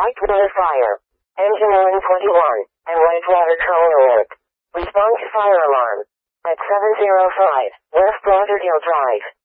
White water fire. Engine 121, and white water cone alert. Response fire alarm. At 705, West Lauderdale Drive.